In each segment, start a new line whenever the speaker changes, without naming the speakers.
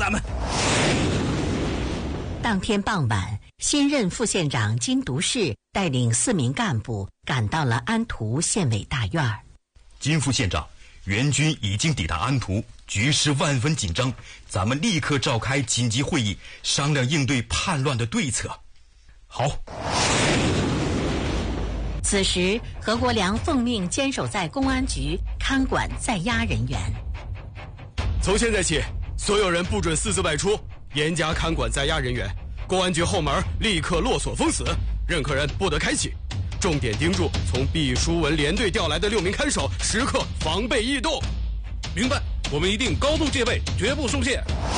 咱们。
当天傍晚，新任副县长金独士带领4名干部赶到了安图县委大院。
金副县长，援军已经抵达安图，局势万分紧张，咱们立刻召开紧急会议，商量应对叛乱的对策。好。
此时，何国良奉命坚守在公安局，看管在押人员。
从现在起，所有人不准私自外出，严加看管在押人员。公安局后门立刻落锁封死，任何人不得开启。重点盯住从毕淑文连队调来的6名看守，时刻防备异动。
明白，我们一定高度戒备，绝不松懈。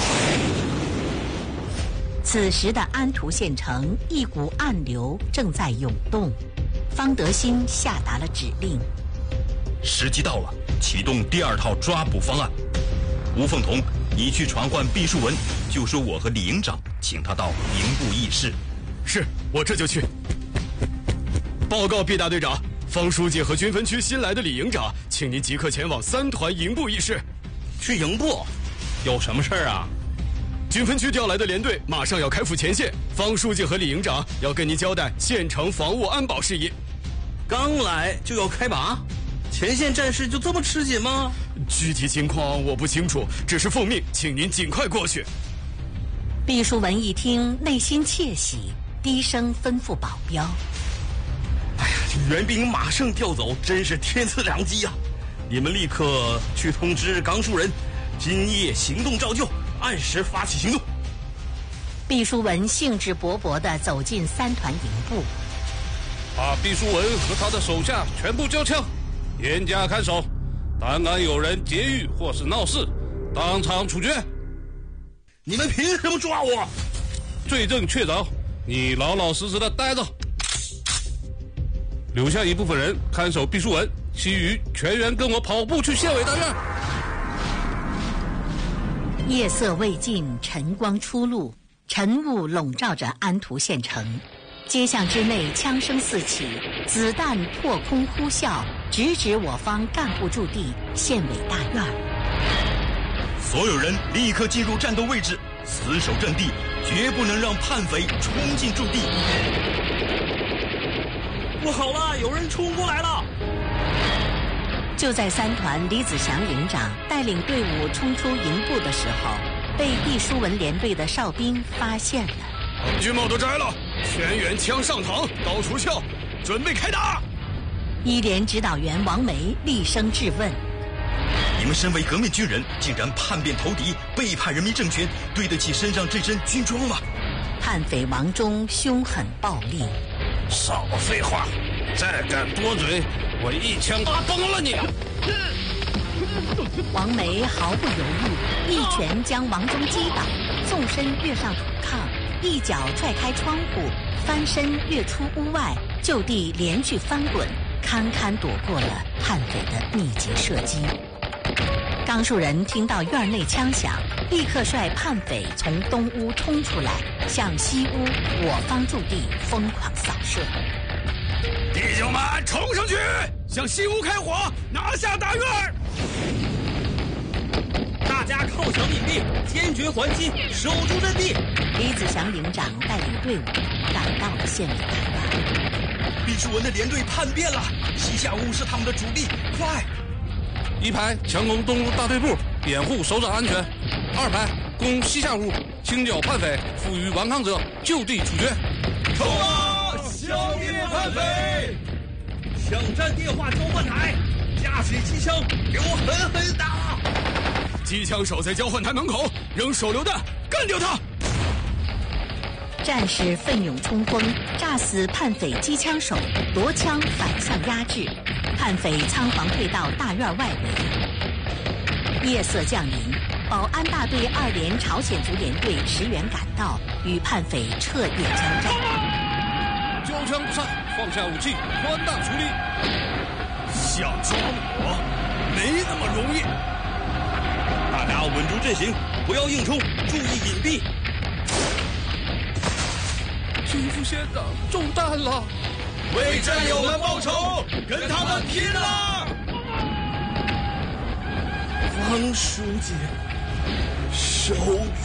此时的安图县城，一股暗流正在涌动。方德兴下达了指令：
时机到了，启动第2套抓捕方案。吴凤同，你去传唤毕淑文，就说我和李营长请他到营部议事。
是，我这就去。报告毕大队长，方书记和军分区新来的李营长，请您即刻前往3团营部议事。
去营部？有什么事儿啊？
军分区调来的连队马上要开赴前线，方书记和李营长要跟您交代县城防务安保事宜。
刚来就要开拔？前线战事就这么吃紧吗？
具体情况我不清楚，只是奉命请您尽快过去。
毕淑文一听，内心窃喜，低声吩咐保镖：
哎呀，这援兵马上调走，真是天赐良机呀！你们立刻去通知刚树人，今夜行动照旧，按时发起行动。
毕淑文兴致勃勃地走进3团营部，
把毕淑文和他的手下全部交枪，严加看守，但敢有人劫狱或是闹事，当场处决。
你们凭什么抓我？
罪证确凿，你老老实实的待着，留下一部分人看守毕淑文，其余全员跟我跑步去县委大院。
夜色未尽，晨光初露，晨雾笼罩着安图县城。街巷之内枪声四起，子弹破空呼啸，直指我方干部驻地县委大院。
所有人立刻进入战斗位置，死守阵地，绝不能让叛匪冲进驻地。
不好了，有人冲过来了！
就在3团李子祥营长带领队伍冲出营部的时候，被毕淑文连队的哨兵发现了。
军帽都摘了，全员枪上膛，刀出鞘，准备开打。
1连指导员王梅厉声质问：
你们身为革命军人，竟然叛变投敌，背叛人民政权，对得起身上这身军装吗？
叛匪王忠凶狠暴力：
少废话，再敢多嘴，我一枪打崩了你！
王梅毫不犹豫，一拳将王忠击倒，纵身跃上土炕，一脚踹开窗户，翻身跃出屋外，就地连续翻滚，堪堪躲过了叛匪的密集射击。刚树人听到院内枪响，立刻率叛匪从东屋冲出来，向西屋我方驻地疯狂扫射。
弟兄们，冲上去，向西屋开火，拿下大院！
大家靠墙隐蔽，坚决还击，守住阵地。
李子祥营长带领队伍赶到了县委大院。
毕淑文的连队叛变了，西夏屋是他们的主力，快
！1排强攻东屋大队部，掩护首长安全；2排攻西夏屋，清剿叛匪，负隅顽抗者就地处决。
冲啊！消灭叛匪！抢占电话交换台，架起机枪，给我狠狠打！
机枪手在交换台门口扔手榴弹，干掉他！
战士奋勇冲锋，炸死叛匪机枪手，夺枪反向压制，叛匪仓皇退到大院外围。夜色降临，保安大队2连朝鲜族连队驰援赶到，与叛匪彻夜交战。
交枪不散，放下武器，宽大处理。
想抓我，没那么容易。
大家稳住阵型，不要硬冲，注意隐蔽。
金副县长中弹了，
为战友们报仇，跟他们拼了！王书记，守住！